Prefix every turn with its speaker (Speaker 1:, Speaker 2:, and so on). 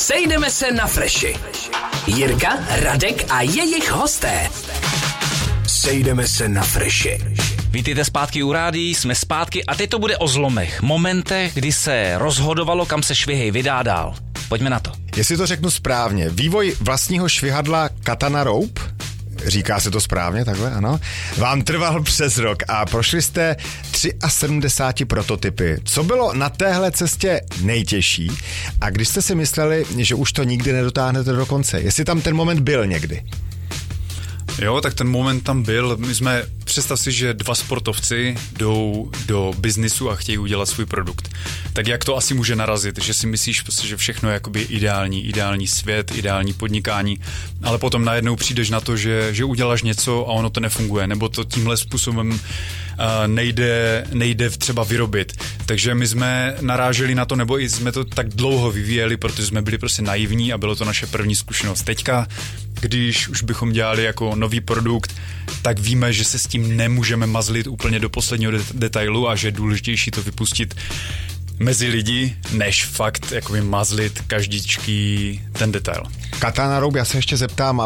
Speaker 1: Sejdeme se na Freši. Jirka, Radek a jejich hosté. Sejdeme se na Freši.
Speaker 2: Vítejte zpátky u rádií, jsme zpátky a teď to bude o zlomech, momentech, kdy se rozhodovalo, kam se švihej vydá dál. Pojďme na to.
Speaker 3: Jestli to řeknu správně, vývoj vlastního švihadla Katana Rope, říká se to správně, takhle, ano, vám trval přes rok a prošli jste 73 prototypy. Co bylo na téhle cestě nejtěžší a když jste si mysleli, že už to nikdy nedotáhnete do konce? Jestli tam ten moment byl někdy?
Speaker 4: Jo, tak ten moment tam byl. Představ si, že dva sportovci jdou do biznisu a chtějí udělat svůj produkt. Tak jak to asi může narazit, že si myslíš prostě, že všechno je jakoby ideální svět, ideální podnikání, ale potom najednou přijdeš na to, že uděláš něco a ono to nefunguje, nebo to tímhle způsobem nejde třeba vyrobit. Takže my jsme naráželi na to, nebo i jsme to tak dlouho vyvíjeli, protože jsme byli prostě naivní a bylo to naše první zkušenost. Teďka, když už bychom dělali jako nový produkt, tak víme, že se s tím nemůžeme mazlit úplně do posledního detailu a že je důležitější to vypustit mezi lidi, než fakt jakoby mazlit každičký ten detail.
Speaker 3: Katana Rope, já se ještě zeptám,